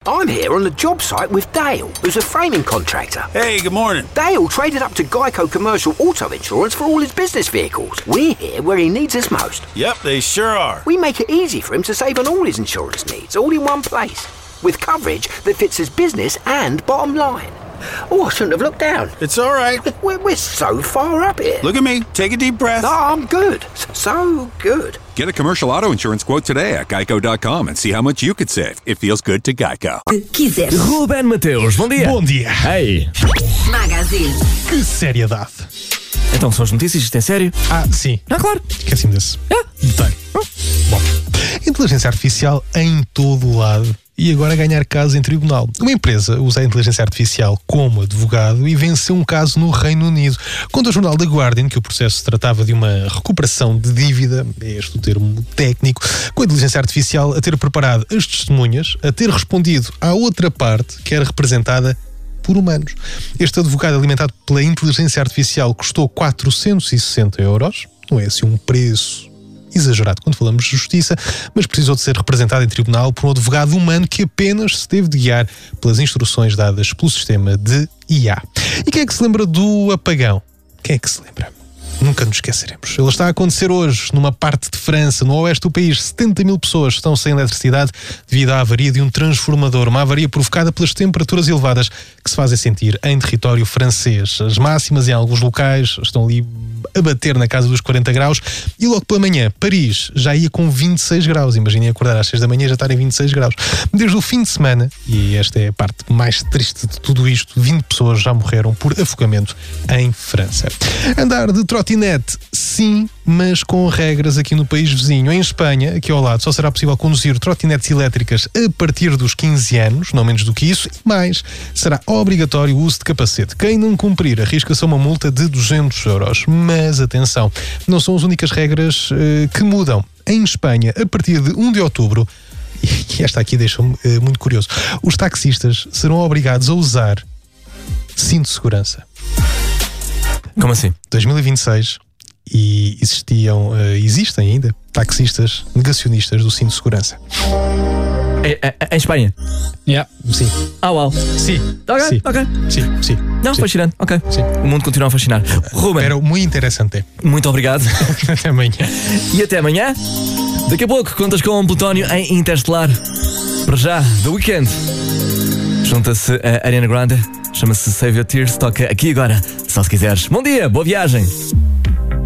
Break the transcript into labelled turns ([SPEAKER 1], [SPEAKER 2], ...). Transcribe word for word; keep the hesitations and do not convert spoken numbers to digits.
[SPEAKER 1] I'm here on the job site with Dale, who's a framing contractor.
[SPEAKER 2] Hey, good morning.
[SPEAKER 1] Dale traded up to Geico Commercial Auto Insurance for all his business vehicles. We're here where he needs us most.
[SPEAKER 2] Yep, they sure are.
[SPEAKER 1] We make it easy for him to save on all his insurance needs, all in one place, with coverage that fits his business and bottom line. Oh, I shouldn't have looked down.
[SPEAKER 2] It's all right.
[SPEAKER 1] We're, we're so far up here.
[SPEAKER 2] Look at me. Take a deep breath.
[SPEAKER 1] No, I'm good. So good.
[SPEAKER 3] Get a commercial auto insurance quote today at geico dot com and see how much you could save. It feels good to Geico.
[SPEAKER 4] Quiser.
[SPEAKER 5] Ruben Mateus, bom dia.
[SPEAKER 6] Bom dia.
[SPEAKER 5] Hey.
[SPEAKER 4] Magazine.
[SPEAKER 6] Que seriedade.
[SPEAKER 5] Então são as notícias, isto é sério?
[SPEAKER 6] Ah, sim.
[SPEAKER 5] Ah, claro.
[SPEAKER 6] Esqueci-me desse
[SPEAKER 5] Ah.
[SPEAKER 6] detalhe. Bom, inteligência artificial em todo o lado e agora a ganhar casos em tribunal. Uma empresa usa a inteligência artificial como advogado e venceu um caso no Reino Unido. Conta o jornal The Guardian que o processo se tratava de uma recuperação de dívida, é este o termo técnico, com a inteligência artificial a ter preparado as testemunhas, a ter respondido à outra parte que era representada por humanos. Este advogado alimentado pela inteligência artificial custou quatrocentos e sessenta euros, não é assim um preço exagerado quando falamos de justiça, mas precisou de ser representado em tribunal por um advogado humano que apenas se teve de guiar pelas instruções dadas pelo sistema de I A. E quem é que se lembra do apagão? Quem é que se lembra? Nunca nos esqueceremos. Ele está a acontecer hoje numa parte de França, no oeste do país. setenta mil pessoas estão sem eletricidade devido à avaria de um transformador. Uma avaria provocada pelas temperaturas elevadas que se fazem sentir em território francês. As máximas em alguns locais estão ali a bater na casa dos quarenta graus e logo pela manhã Paris já ia com vinte e seis graus. Imaginem acordar às seis da manhã e já estar em vinte e seis graus. Desde o fim de semana, e esta é a parte mais triste de tudo isto, vinte pessoas já morreram por afogamento em França. Andar de trotinete, sim, mas com regras aqui no país vizinho. Em Espanha, aqui ao lado, só será possível conduzir trotinetes elétricas a partir dos quinze anos, não menos do que isso, e mais, será obrigatório o uso de capacete. Quem não cumprir arrisca-se a uma multa de duzentos euros. Mas atenção, não são as únicas regras uh, que mudam. Em Espanha, a partir de um de outubro, e esta aqui deixa-me uh, muito curioso, os taxistas serão obrigados a usar cinto de segurança.
[SPEAKER 5] Como assim?
[SPEAKER 6] dois mil e vinte e seis e existiam, uh, existem ainda, taxistas negacionistas do cinto de segurança.
[SPEAKER 5] É, é, é em Espanha?
[SPEAKER 6] Yeah, sim.
[SPEAKER 5] Ah, uau.
[SPEAKER 6] Sim.
[SPEAKER 5] Ok,
[SPEAKER 6] sim.
[SPEAKER 5] ok.
[SPEAKER 6] Sim, sim.
[SPEAKER 5] Não,
[SPEAKER 6] sim.
[SPEAKER 5] fascinante. Ok.
[SPEAKER 6] Sim.
[SPEAKER 5] O mundo continua a fascinar. Ruben.
[SPEAKER 6] Era muito interessante.
[SPEAKER 5] Muito obrigado.
[SPEAKER 6] Até amanhã.
[SPEAKER 5] E até amanhã. Daqui a pouco contas com Plutónio em Interstellar. Para já, The Weeknd. Junta-se a Ariana Grande. Chama-se Save Your Tears. Toca aqui agora, só se quiseres. Bom dia, boa viagem.